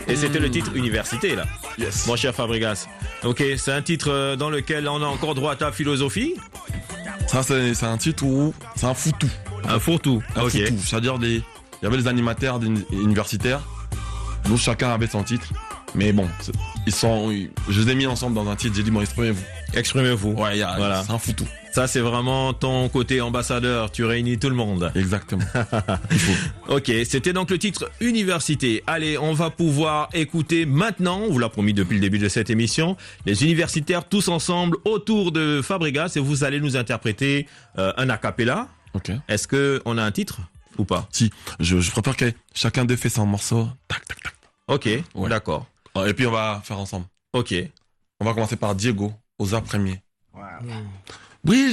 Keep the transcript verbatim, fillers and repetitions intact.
Et c'était le titre Université, là. Yes. Mon cher Fabregas. Ok, c'est un titre dans lequel on a encore droit à ta philosophie. Ça, c'est, c'est un titre où c'est un foutou. Un fourre-tout. Un Ok. foutou. C'est-à-dire, des, il y avait les animateurs d'uni- universitaires. Nous, chacun avait son titre. Mais bon, c'est- ils sont, je les ai mis ensemble dans un titre. J'ai dit, bon, exprimez-vous. Exprimez-vous. Ouais, y a, Voilà. c'est un foutou. Ça, c'est vraiment ton côté ambassadeur. Tu réunis tout le monde. Exactement. Il faut. Ok, c'était donc le titre Université. Allez, on va pouvoir écouter maintenant, on vous l'a promis depuis le début de cette émission, les universitaires tous ensemble autour de Fabregas et vous allez nous interpréter euh, un a cappella. Ok. Est-ce que on a un titre ou pas? Si, je, je prépare que chacun d'eux fait son morceau. Tac, tac, tac. Ok, Ouais. d'accord. Et puis, on va faire ensemble. Ok. On va commencer par Diego, aux arts premiers. Oui,